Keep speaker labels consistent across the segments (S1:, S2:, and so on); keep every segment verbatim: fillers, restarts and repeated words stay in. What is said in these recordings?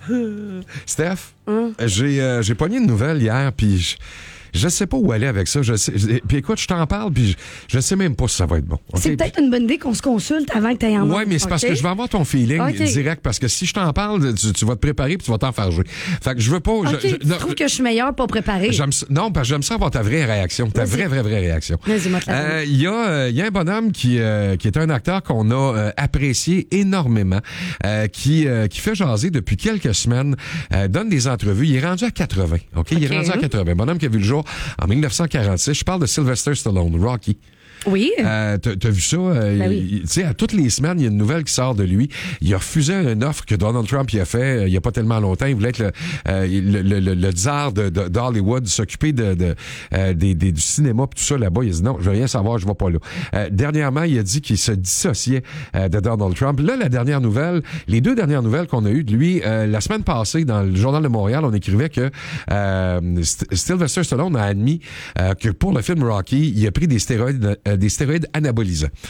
S1: Steph, hum? j'ai, euh, j'ai pogné une nouvelle hier, puis je, je sais pas où aller avec ça. Je sais, puis écoute, je t'en parle, puis je, je sais même pas si ça va être bon. Okay?
S2: C'est peut-être une bonne idée qu'on se consulte avant que tu ailles en
S1: Oui, mais c'est okay? parce que je vais avoir ton feeling okay. direct, parce que si je t'en parle, tu, tu vas te préparer puis tu vas t'enfarger. Fait que je veux pas...
S2: Okay,
S1: je, je,
S2: tu
S1: non,
S2: trouves que je suis meilleure pour préparer?
S1: Non, parce que j'aime ça avoir ta vraie réaction, ta
S2: Vas-y.
S1: vraie, vraie, vraie réaction.
S2: Vas-y, moi,
S1: euh, Il y, euh, y a un bonhomme qui, euh, qui est un acteur qu'on a euh, apprécié énormément, euh, qui, euh, qui fait jaser depuis quelques semaines, euh, donne des entrevues. Il est rendu à quatre-vingts, OK? okay. Il est rendu à quatre-vingts. Bonhomme qui a vu le jour en dix-neuf cent quarante-six. Je parle de Sylvester Stallone, Rocky.
S2: Oui.
S1: Euh, t'as, t'as vu ça? Euh,
S2: ben oui.
S1: Tu sais, à toutes les semaines, il y a une nouvelle qui sort de lui. Il a refusé une offre que Donald Trump il a fait euh, il y a pas tellement longtemps. Il voulait être le, euh, le, le, le, le tsar de, de, d'Hollywood, s'occuper de, de, euh, des, des, du cinéma et tout ça là-bas. Il a dit non, je veux rien savoir, je vais pas là. Euh, dernièrement, il a dit qu'il se dissociait euh, de Donald Trump. Là, la dernière nouvelle, les deux dernières nouvelles qu'on a eues de lui, euh, la semaine passée, dans le Journal de Montréal, on écrivait que euh, Sylvester Stallone a admis euh, que pour le film Rocky, il a pris des stéroïdes, euh, des stéroïdes anabolisants.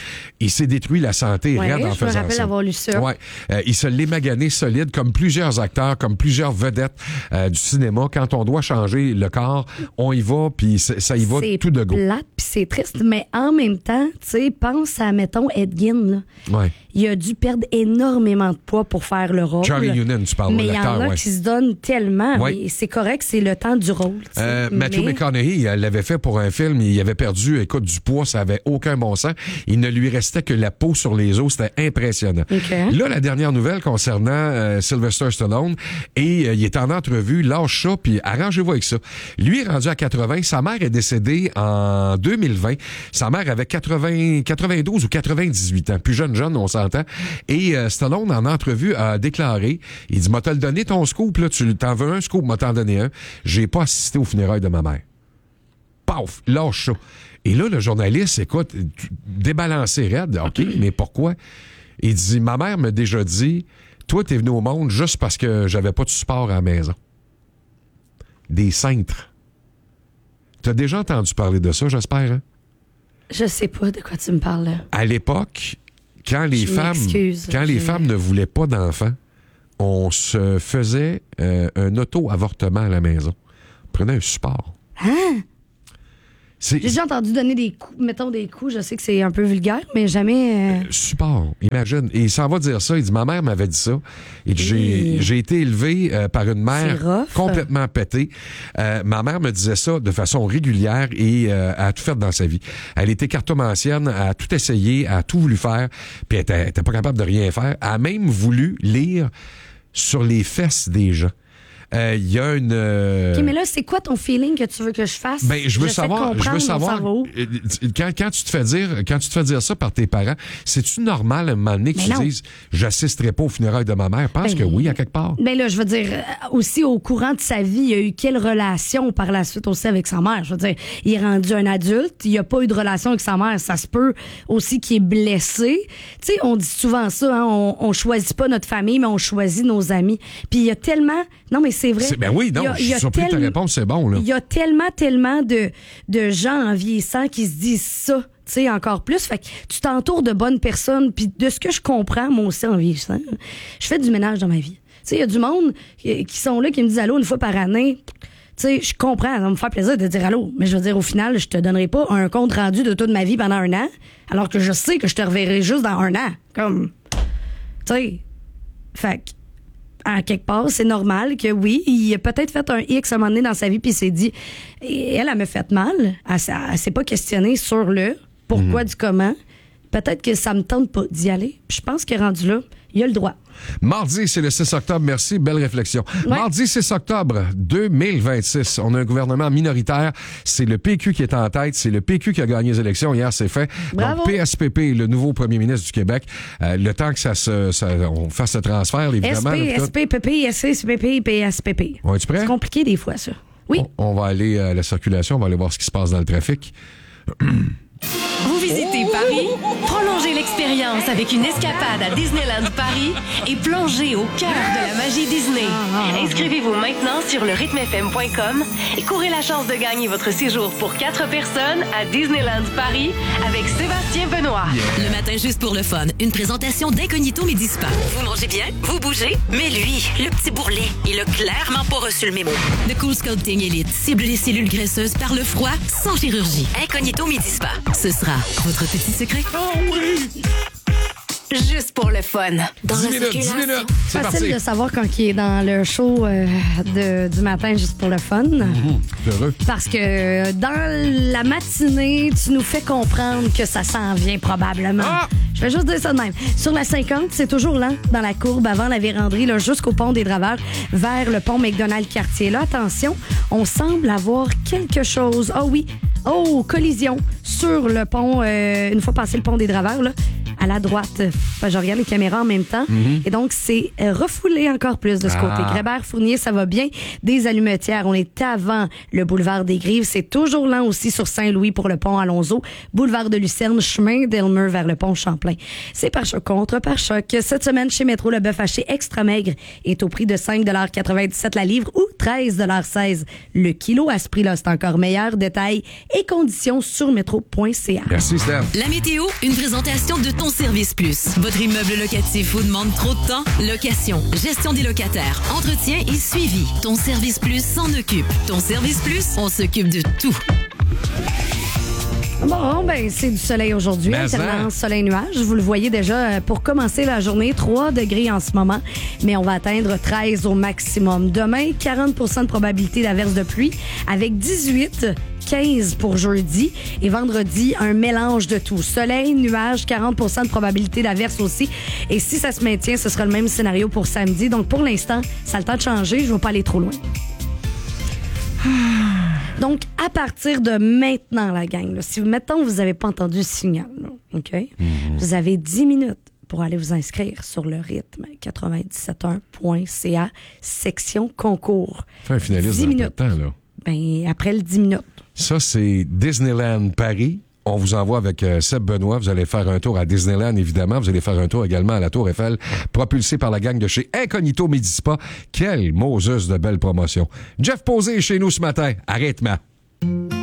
S1: Il s'est détruit la santé
S2: ouais,
S1: raide en faisant ça.
S2: Je me rappelle avoir lu ça.
S1: Ouais. Euh, il se l'est magané solide, comme plusieurs acteurs, comme plusieurs vedettes euh, du cinéma. Quand on doit changer le corps, on y va, puis ça y va
S2: c'est
S1: tout de go.
S2: C'est plate, puis c'est triste, mais en même temps, tu sais, pense à, mettons, Ed Gein, là.
S1: Ouais.
S2: Il a dû perdre énormément de poids pour faire le rôle.
S1: Charlie Hunnam, tu parles,
S2: mais il y en a
S1: ouais.
S2: qui se donnent tellement.
S1: Ouais.
S2: Mais c'est correct, c'est le temps du rôle.
S1: Euh,
S2: mais...
S1: Matthew McConaughey, il l'avait fait pour un film, il avait perdu, écoute, du poids, ça avait aucun bon sens. Il ne lui restait que la peau sur les os, c'était impressionnant.
S2: Okay.
S1: Là, la dernière nouvelle concernant euh, Sylvester Stallone, et euh, il est en entrevue, lâche ça, puis arrangez-vous avec ça. Lui est rendu à quatre-vingts, sa mère est décédée en deux mille vingt. Sa mère avait quatre-vingts, quatre-vingt-douze ou quatre-vingt-dix-huit ans, plus jeune jeune, on s'entend. Et euh, Stallone, en entrevue, a déclaré, il dit, m'a t'as le donné ton scoop, là, tu t'en veux un scoop, m'a t'en donné un. J'ai pas assisté aux funérailles de ma mère. Paf, lâche ça. Et là, le journaliste, écoute, débalancé raide, OK, mais pourquoi? Il dit, ma mère m'a déjà dit, toi, t'es venu au monde juste parce que j'avais pas de support à la maison. Des cintres. T'as déjà entendu parler de ça, j'espère, hein?
S2: Je sais pas de quoi tu me parles, là.
S1: À l'époque, quand les
S2: je
S1: femmes quand les femmes ne voulaient pas d'enfants, on se faisait euh, un auto-avortement à la maison. On prenait un support.
S2: Hein?
S1: C'est...
S2: J'ai déjà entendu donner des coups, mettons des coups, je sais que c'est un peu vulgaire, mais jamais... Euh...
S1: Euh, support, imagine. Et il s'en va dire ça, il dit, ma mère m'avait dit ça. Et j'ai,
S2: Et...
S1: j'ai été élevé euh, par une mère complètement pétée. Euh, ma mère me disait ça de façon régulière et euh, elle a tout fait dans sa vie. Elle était cartomancienne, elle a tout essayé, elle a tout voulu faire, puis elle était, elle était pas capable de rien faire. Elle a même voulu lire sur les fesses des gens. Il euh, y a une... Euh...
S2: OK, mais là, c'est quoi ton feeling que tu veux que je fasse?
S1: Ben, je veux savoir, je veux savoir, quand, quand tu te fais dire, quand tu te fais dire ça par tes parents, c'est-tu normal à un moment donné que mais tu non. dises, j'assisterai pas aux funérailles de ma mère? Pense ben, que oui, à quelque part.
S2: Ben là, je veux dire, aussi au courant de sa vie, il a eu quelle relation par la suite aussi avec sa mère? Je veux dire, il est rendu un adulte, il a pas eu de relation avec sa mère. Ça se peut aussi qu'il est blessé. Tu sais, on dit souvent ça, hein, on, on choisit pas notre famille, mais on choisit nos amis. Puis il y a tellement... Non, mais c'est vrai.
S1: C'est, ben oui, non, je suis surpris de ta réponse, c'est bon, là.
S2: Il y a tellement, tellement de, de gens en vieillissant qui se disent ça, tu sais, encore plus. Fait que tu t'entoures de bonnes personnes, puis de ce que je comprends, moi aussi, en vieillissant, je fais du ménage dans ma vie. Tu sais, il y a du monde qui, qui sont là, qui me disent allô une fois par année. Tu sais, je comprends, ça va me faire plaisir de dire allô, mais je veux dire, au final, je te donnerai pas un compte rendu de toute ma vie pendant un an, alors que je sais que je te reverrai juste dans un an. Comme, tu sais, fait que, à quelque part, c'est normal que oui, il a peut-être fait un X à un moment donné dans sa vie, puis il s'est dit, et elle, elle me fait mal. Elle, elle, elle s'est pas questionnée sur le pourquoi, mm-hmm. du comment. Peut-être que ça me tente pas d'y aller. Puis je pense qu'il est rendu là, il a le droit.
S1: Mardi, c'est le six octobre. Merci, belle réflexion. Ouais. Mardi six octobre deux mille vingt-six, on a un gouvernement minoritaire. C'est le P Q qui est en tête. C'est le P Q qui a gagné les élections. Hier, c'est fait.
S2: Bravo.
S1: Donc, P S P P, le nouveau premier ministre du Québec. Euh, le temps que ça se, ça, on fasse ce transfert, évidemment.
S2: S P, S P P P, S C P P, P S P P.
S1: On est-tu prêt?
S2: C'est compliqué des fois, ça. Oui.
S1: On, on va aller à la circulation. On va aller voir ce qui se passe dans le trafic.
S3: Vous visitez Paris? Prolongez l'expérience avec une escapade à Disneyland Paris et plongez au cœur de la magie Disney. Inscrivez-vous maintenant sur le rythme f m point com et courez la chance de gagner votre séjour pour quatre personnes à Disneyland Paris avec Sébastien Benoît.
S4: Yeah. Le matin, juste pour le fun, une présentation d'Incognito Médispa. Vous mangez bien, vous bougez, mais lui, le petit bourrelet, il a clairement pas reçu le mémo. The Cool Sculpting Elite cible les cellules graisseuses par le froid sans chirurgie. Incognito Médispa. Ce sera votre petit secret.
S1: Oh oui!
S3: Juste pour le fun.
S1: Dans dix minutes, dix minutes. C'est
S2: facile
S1: parti.
S2: de savoir quand il est dans le show euh, de, du matin juste pour le fun.
S1: Mmh, heureux.
S2: Parce que dans la matinée, tu nous fais comprendre que ça s'en vient probablement.
S1: Ah!
S2: Je vais juste dire ça de même. Sur la cinquante, c'est toujours lent dans la courbe avant la véranderie, là, jusqu'au pont des Draveurs, vers le pont McDonald-Cartier. Là, attention, on semble avoir quelque chose. Ah oh, oui, oh, collision sur le pont, euh, une fois passé le pont des Draveurs, là. À la droite. Enfin, je regarde les caméras en même temps. Mm-hmm. Et donc, c'est refoulé encore plus de ce côté.
S1: Ah.
S2: Grébert-Fournier, ça va bien. Des Allumetières, on est avant le boulevard des Grives. C'est toujours lent aussi sur Saint-Louis pour le pont Alonzo. Boulevard de Lucerne, chemin d'Elmer vers le pont Champlain. C'est par choc contre par choc. Cette semaine, chez Métro, le bœuf haché extra maigre est au prix de cinq quatre-vingt-dix-sept la livre ou treize seize le kilo. À ce prix-là, c'est encore meilleur. Détails et conditions sur métro point c a.
S1: Merci, Steph.
S4: La météo, une présentation de ton Service Plus. Votre immeuble locatif vous demande trop de temps? Location, gestion des locataires, entretien et suivi. Ton Service Plus s'en occupe. Ton Service Plus, on s'occupe de tout.
S2: Bon, ben c'est du soleil aujourd'hui, alternance soleil-nuage. Vous le voyez déjà, pour commencer la journée, trois degrés en ce moment, mais on va atteindre treize au maximum. Demain, quarante pour cent de probabilité d'averse de pluie, avec dix-huit quinze pour jeudi et vendredi, un mélange de tout. Soleil, nuages, quarante pour cent de probabilité d'averse aussi. Et si ça se maintient, ce sera le même scénario pour samedi. Donc, pour l'instant, ça a le temps de changer. Je ne vais pas aller trop loin. Donc, à partir de maintenant, la gang, là, si, mettons, vous n'avez pas entendu le signal, là, OK? Mm-hmm. Vous avez dix minutes pour aller vous inscrire sur le rythme quatre-vingt-dix-sept point un point c a, section concours.
S1: Fais un finaliste
S2: dix
S1: dans
S2: minutes.
S1: le temps, là.
S2: Ben, après le dix minutes.
S1: Ça, c'est Disneyland Paris. On vous envoie avec euh, Seb Benoît. Vous allez faire un tour à Disneyland, évidemment. Vous allez faire un tour également à la Tour Eiffel, propulsé par la gang de chez Incognito Médispa. Quelle Moses de belle promotion. Jeff Posé est chez nous ce matin. Arrête-moi.